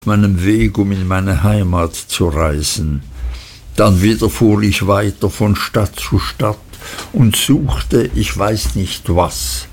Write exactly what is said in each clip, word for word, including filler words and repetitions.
meinem Weg, um in meine Heimat zu reisen. Dann wieder fuhr ich weiter von Stadt zu Stadt und suchte, ich weiß nicht was.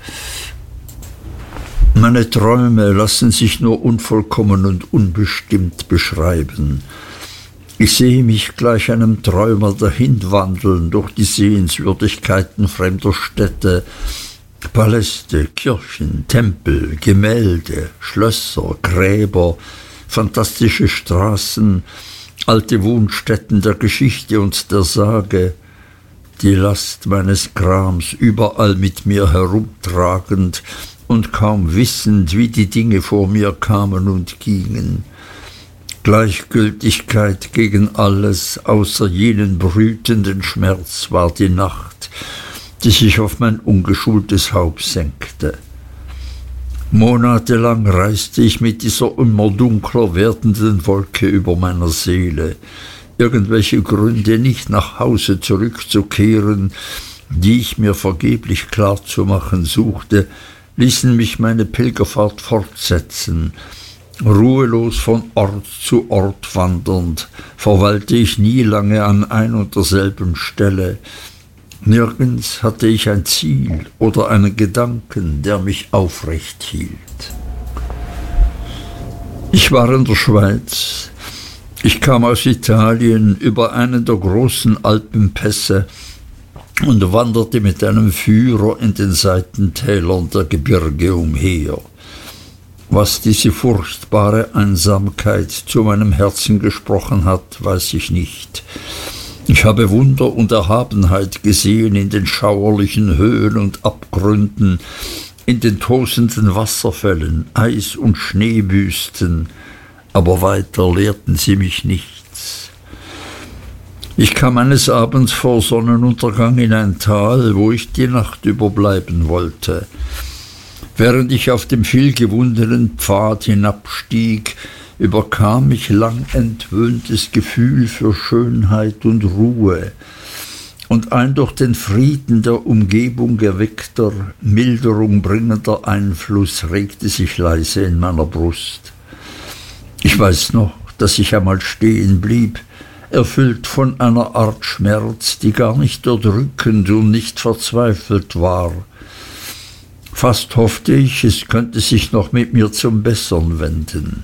Meine Träume lassen sich nur unvollkommen und unbestimmt beschreiben. Ich sehe mich gleich einem Träumer dahinwandeln durch die Sehenswürdigkeiten fremder Städte, Paläste, Kirchen, Tempel, Gemälde, Schlösser, Gräber, fantastische Straßen, alte Wohnstätten der Geschichte und der Sage, die Last meines Grams überall mit mir herumtragend und kaum wissend, wie die Dinge vor mir kamen und gingen. Gleichgültigkeit gegen alles, außer jenen brütenden Schmerz, war die Nacht, die sich auf mein ungeschultes Haupt senkte. Monatelang reiste ich mit dieser immer dunkler werdenden Wolke über meiner Seele. Irgendwelche Gründe, nicht nach Hause zurückzukehren, die ich mir vergeblich klarzumachen suchte, ließen mich meine Pilgerfahrt fortsetzen. Ruhelos von Ort zu Ort wandernd, verweilte ich nie lange an ein und derselben Stelle. Nirgends hatte ich ein Ziel oder einen Gedanken, der mich aufrecht hielt. Ich war in der Schweiz. Ich kam aus Italien über einen der großen Alpenpässe und wanderte mit einem Führer in den Seitentälern der Gebirge umher. Was diese furchtbare Einsamkeit zu meinem Herzen gesprochen hat, weiß ich nicht. Ich habe Wunder und Erhabenheit gesehen in den schauerlichen Höhen und Abgründen, in den tosenden Wasserfällen, Eis- und Schneewüsten, aber weiter lehrten sie mich nichts. Ich kam eines Abends vor Sonnenuntergang in ein Tal, wo ich die Nacht überbleiben wollte. Während ich auf dem vielgewundenen Pfad hinabstieg, überkam mich lang entwöhntes Gefühl für Schönheit und Ruhe, und ein durch den Frieden der Umgebung erweckter, Milderung bringender Einfluss regte sich leise in meiner Brust. Ich weiß noch, dass ich einmal stehen blieb, erfüllt von einer Art Schmerz, die gar nicht erdrückend und nicht verzweifelt war. Fast hoffte ich, es könnte sich noch mit mir zum Bessern wenden.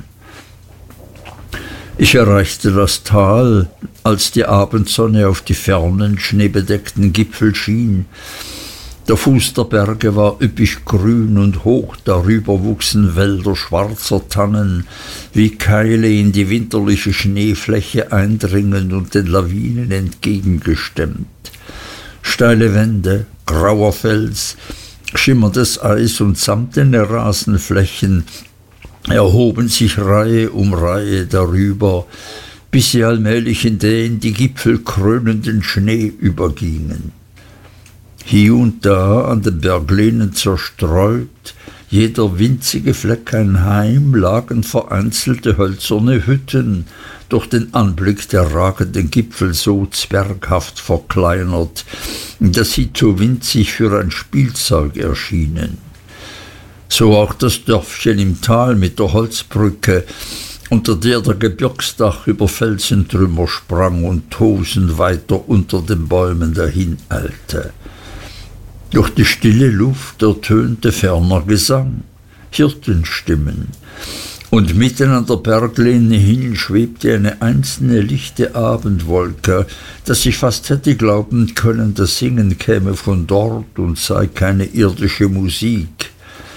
Ich erreichte das Tal, als die Abendsonne auf die fernen, schneebedeckten Gipfel schien. Der Fuß der Berge war üppig grün und hoch darüber wuchsen Wälder schwarzer Tannen, wie Keile in die winterliche Schneefläche eindringend und den Lawinen entgegengestemmt. Steile Wände, grauer Fels, schimmerndes Eis und samtene Rasenflächen erhoben sich Reihe um Reihe darüber, bis sie allmählich in den die Gipfel krönenden Schnee übergingen. Hier und da an den Berglehnen zerstreut, jeder winzige Fleck ein Heim, lagen vereinzelte hölzerne Hütten, durch den Anblick der ragenden Gipfel so zwerghaft verkleinert, dass sie zu winzig für ein Spielzeug erschienen. So auch das Dörfchen im Tal mit der Holzbrücke, unter der der Gebirgsdach über Felsentrümmer sprang und tosend weiter unter den Bäumen dahineilte. Durch die stille Luft ertönte ferner Gesang, Hirtenstimmen, und mitten an der Berglehne hin schwebte eine einzelne lichte Abendwolke, dass ich fast hätte glauben können, das Singen käme von dort und sei keine irdische Musik.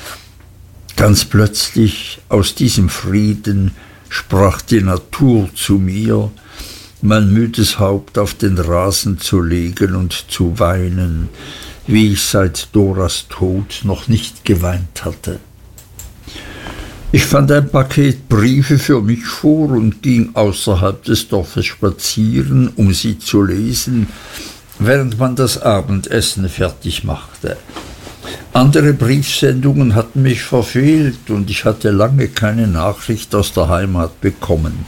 Ganz plötzlich aus diesem Frieden sprach die Natur zu mir, mein müdes Haupt auf den Rasen zu legen und zu weinen, wie ich seit Doras Tod noch nicht geweint hatte. Ich fand ein Paket Briefe für mich vor und ging außerhalb des Dorfes spazieren, um sie zu lesen, während man das Abendessen fertig machte. Andere Briefsendungen hatten mich verfehlt und ich hatte lange keine Nachricht aus der Heimat bekommen.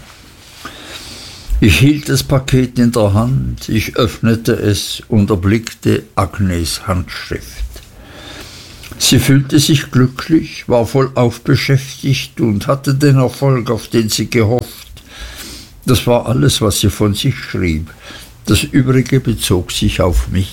Ich hielt das Paket in der Hand, ich öffnete es und erblickte Agnes' Handschrift. Sie fühlte sich glücklich, war vollauf beschäftigt und hatte den Erfolg, auf den sie gehofft. Das war alles, was sie von sich schrieb. Das Übrige bezog sich auf mich.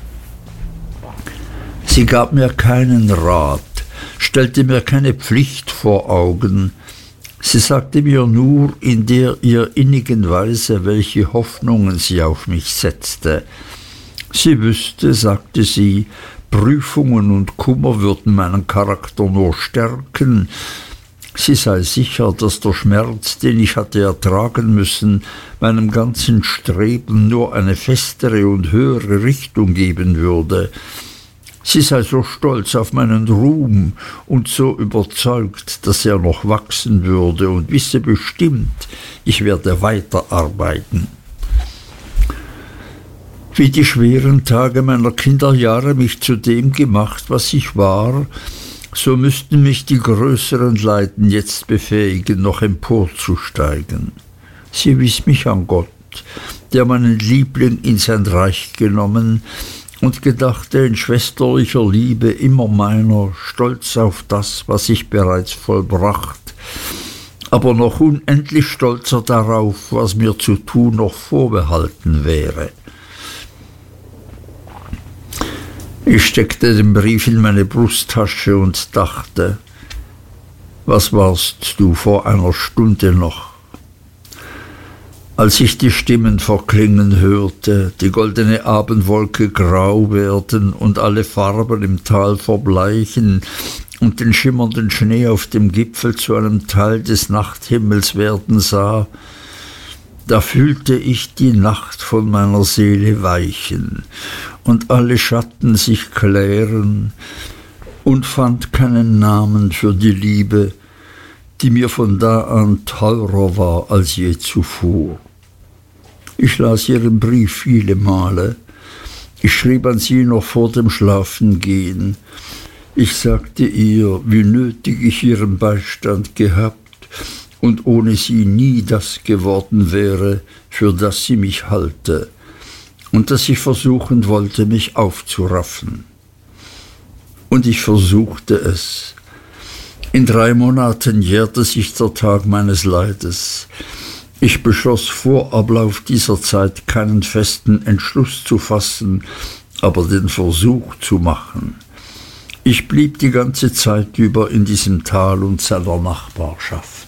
Sie gab mir keinen Rat, stellte mir keine Pflicht vor Augen. Sie sagte mir nur in der ihr innigen Weise, welche Hoffnungen sie auf mich setzte. Sie wüsste, sagte sie, Prüfungen und Kummer würden meinen Charakter nur stärken. Sie sei sicher, dass der Schmerz, den ich hatte ertragen müssen, meinem ganzen Streben nur eine festere und höhere Richtung geben würde. Sie sei so stolz auf meinen Ruhm und so überzeugt, dass er noch wachsen würde, und wisse bestimmt, ich werde weiterarbeiten. Wie die schweren Tage meiner Kinderjahre mich zu dem gemacht, was ich war, so müssten mich die größeren Leiden jetzt befähigen, noch emporzusteigen. Sie wies mich an Gott, der meinen Liebling in sein Reich genommen, und gedachte in schwesterlicher Liebe immer meiner, stolz auf das, was ich bereits vollbracht, aber noch unendlich stolzer darauf, was mir zu tun noch vorbehalten wäre. Ich steckte den Brief in meine Brusttasche und dachte, was warst du vor einer Stunde noch? Als ich die Stimmen verklingen hörte, die goldene Abendwolke grau werden und alle Farben im Tal verbleichen und den schimmernden Schnee auf dem Gipfel zu einem Teil des Nachthimmels werden sah, da fühlte ich die Nacht von meiner Seele weichen und alle Schatten sich klären und fand keinen Namen für die Liebe, die mir von da an teurer war als je zuvor. Ich las ihren Brief viele Male. Ich schrieb an sie noch vor dem Schlafengehen. Ich sagte ihr, wie nötig ich ihren Beistand gehabt und ohne sie nie das geworden wäre, für das sie mich halte, und dass ich versuchen wollte, mich aufzuraffen. Und ich versuchte es. In drei Monaten jährte sich der Tag meines Leides. Ich beschloss vor Ablauf dieser Zeit keinen festen Entschluss zu fassen, aber den Versuch zu machen. Ich blieb die ganze Zeit über in diesem Tal und seiner Nachbarschaft.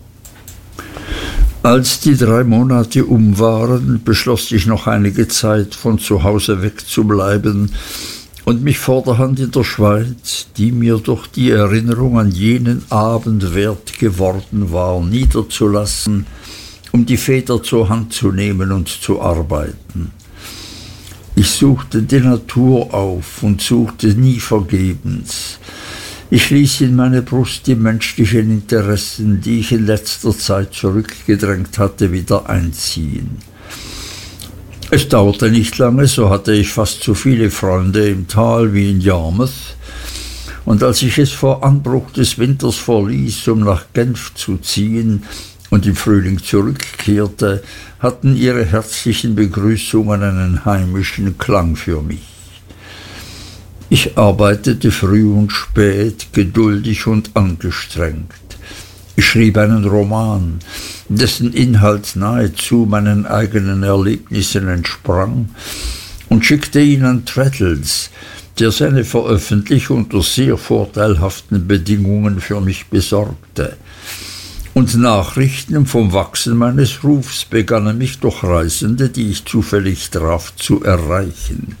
Als die drei Monate um waren, beschloss ich noch einige Zeit von zu Hause wegzubleiben und mich vorderhand in der Schweiz, die mir durch die Erinnerung an jenen Abend wert geworden war, niederzulassen, um die Feder zur Hand zu nehmen und zu arbeiten. Ich suchte die Natur auf und suchte nie vergebens. Ich ließ in meine Brust die menschlichen Interessen, die ich in letzter Zeit zurückgedrängt hatte, wieder einziehen. Es dauerte nicht lange, so hatte ich fast so viele Freunde im Tal wie in Yarmouth, und als ich es vor Anbruch des Winters verließ, um nach Genf zu ziehen, und im Frühling zurückkehrte, hatten ihre herzlichen Begrüßungen einen heimischen Klang für mich. Ich arbeitete früh und spät, geduldig und angestrengt. Ich schrieb einen Roman, dessen Inhalt nahezu meinen eigenen Erlebnissen entsprang, und schickte ihn an Traddles, der seine Veröffentlichung unter sehr vorteilhaften Bedingungen für mich besorgte. Und Nachrichten vom Wachsen meines Rufs begannen mich durch Reisende, die ich zufällig traf, zu erreichen.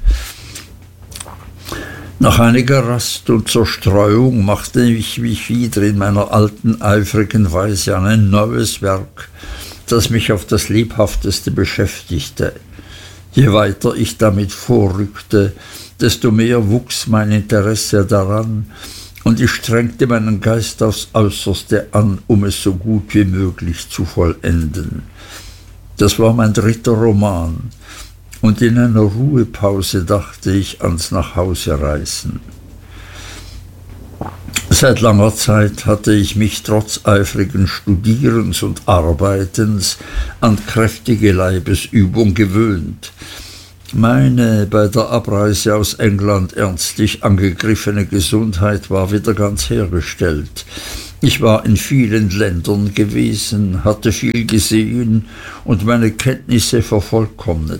Nach einiger Rast und Zerstreuung machte ich mich wieder in meiner alten eifrigen Weise an ein neues Werk, das mich auf das Lebhafteste beschäftigte. Je weiter ich damit vorrückte, desto mehr wuchs mein Interesse daran, und ich strengte meinen Geist aufs Äußerste an, um es so gut wie möglich zu vollenden. Das war mein dritter Roman, und in einer Ruhepause dachte ich ans Nachhausereisen. Seit langer Zeit hatte ich mich trotz eifrigen Studierens und Arbeitens an kräftige Leibesübung gewöhnt. Meine bei der Abreise aus England ernstlich angegriffene Gesundheit war wieder ganz hergestellt. Ich war in vielen Ländern gewesen, hatte viel gesehen und meine Kenntnisse vervollkommnet.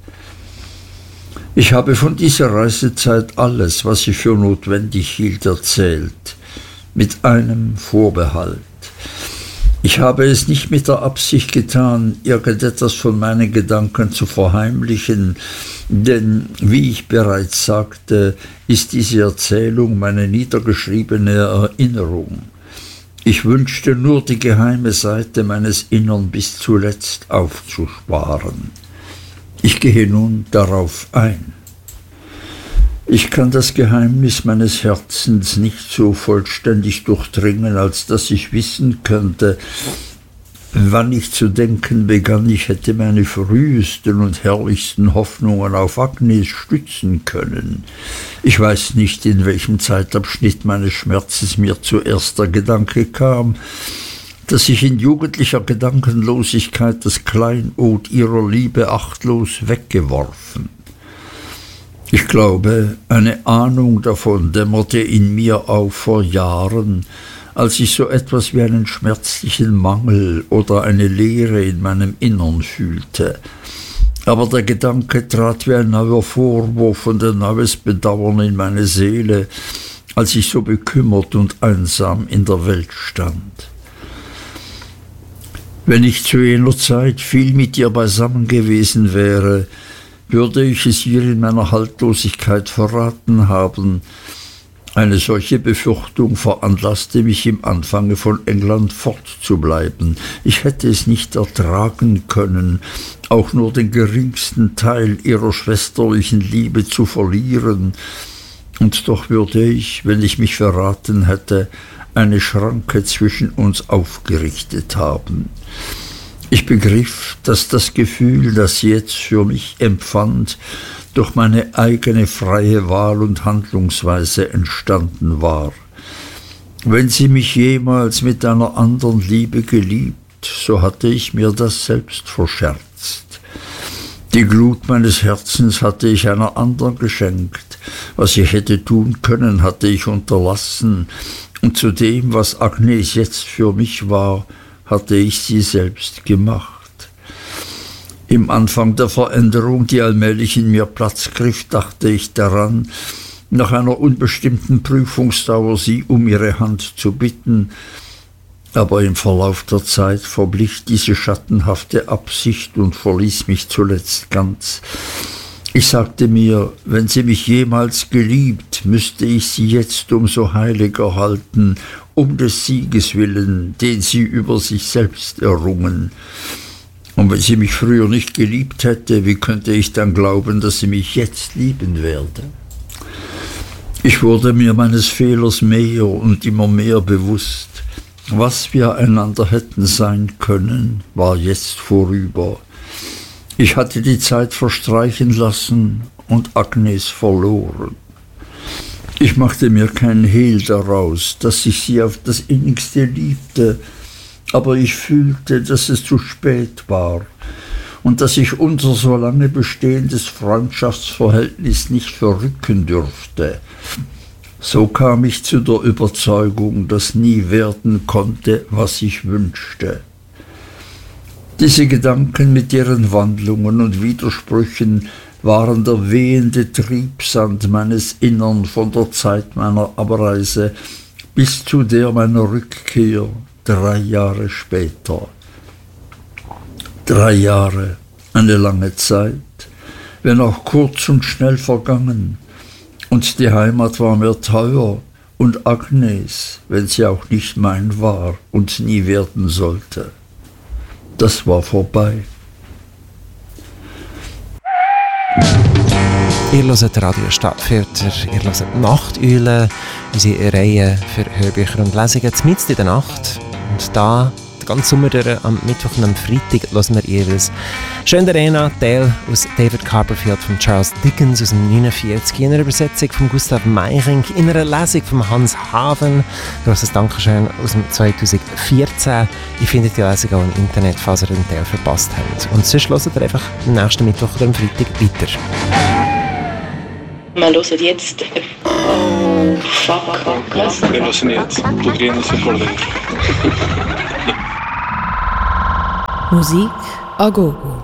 Ich habe von dieser Reisezeit alles, was ich für notwendig hielt, erzählt, mit einem Vorbehalt. Ich habe es nicht mit der Absicht getan, irgendetwas von meinen Gedanken zu verheimlichen, denn, wie ich bereits sagte, ist diese Erzählung meine niedergeschriebene Erinnerung. Ich wünschte nur, die geheime Seite meines Innern bis zuletzt aufzusparen. Ich gehe nun darauf ein. Ich kann das Geheimnis meines Herzens nicht so vollständig durchdringen, als dass ich wissen könnte, wann ich zu denken begann, ich hätte meine frühesten und herrlichsten Hoffnungen auf Agnes stützen können. Ich weiß nicht, in welchem Zeitabschnitt meines Schmerzes mir zuerst der Gedanke kam, dass ich in jugendlicher Gedankenlosigkeit das Kleinod ihrer Liebe achtlos weggeworfen. Ich glaube, eine Ahnung davon dämmerte in mir auf vor Jahren, als ich so etwas wie einen schmerzlichen Mangel oder eine Leere in meinem Innern fühlte. Aber der Gedanke trat wie ein neuer Vorwurf und ein neues Bedauern in meine Seele, als ich so bekümmert und einsam in der Welt stand. Wenn ich zu jener Zeit viel mit ihr beisammen gewesen wäre, würde ich es ihr in meiner Haltlosigkeit verraten haben. Eine solche Befürchtung veranlasste mich im Anfange von England fortzubleiben. Ich hätte es nicht ertragen können, auch nur den geringsten Teil ihrer schwesterlichen Liebe zu verlieren, und doch würde ich, wenn ich mich verraten hätte, eine Schranke zwischen uns aufgerichtet haben. Ich begriff, dass das Gefühl, das sie jetzt für mich empfand, durch meine eigene freie Wahl und Handlungsweise entstanden war. Wenn sie mich jemals mit einer anderen Liebe geliebt, so hatte ich mir das selbst verscherzt. Die Glut meines Herzens hatte ich einer anderen geschenkt. Was ich hätte tun können, hatte ich unterlassen, und zu dem, was Agnes jetzt für mich war, hatte ich sie selbst gemacht. Im Anfang der Veränderung, die allmählich in mir Platz griff, dachte ich daran, nach einer unbestimmten Prüfungsdauer sie um ihre Hand zu bitten, aber im Verlauf der Zeit verblich diese schattenhafte Absicht und verließ mich zuletzt ganz. Ich sagte mir, wenn sie mich jemals geliebt, müsste ich sie jetzt umso heiliger halten, um des Sieges willen, den sie über sich selbst errungen. Und wenn sie mich früher nicht geliebt hätte, wie könnte ich dann glauben, dass sie mich jetzt lieben werde? Ich wurde mir meines Fehlers mehr und immer mehr bewusst. Was wir einander hätten sein können, war jetzt vorüber. Ich hatte die Zeit verstreichen lassen und Agnes verloren. Ich machte mir kein Hehl daraus, dass ich sie auf das Innigste liebte, aber ich fühlte, dass es zu spät war und dass ich unser so lange bestehendes Freundschaftsverhältnis nicht verrücken dürfte. So kam ich zu der Überzeugung, dass nie werden konnte, was ich wünschte. Diese Gedanken mit ihren Wandlungen und Widersprüchen waren der wehende Triebsand meines Innern von der Zeit meiner Abreise bis zu der meiner Rückkehr drei Jahre später. Drei Jahre, eine lange Zeit, wenn auch kurz und schnell vergangen, und die Heimat war mir teuer, und Agnes, wenn sie auch nicht mein war und nie werden sollte. Das war vorbei. Ihr hört Radio Stadtviertel, ihr hört Nachteulen, unsere Reihe für Hörbücher und Lesungen mitten in der Nacht. Und da ganz Sommer durch, am Mittwoch und am Freitag hören wir jeweils «Schön der Arena», Teil aus David Copperfield von Charles Dickens aus dem neunundvierzig, in einer Übersetzung von Gustav Meiring, in einer Lesung von Hans Haven. Grosses Dankeschön aus dem zweitausendvierzehn. Ihr findet die Lesung auch im Internet, falls ihr den Teil verpasst habt. Und sonst hört ihr einfach am nächsten Mittwoch oder am Freitag weiter. Wir hören jetzt... Oh, fuck, fuck, was? Wir hören jetzt Plugin Symphonic. Musik a gogo.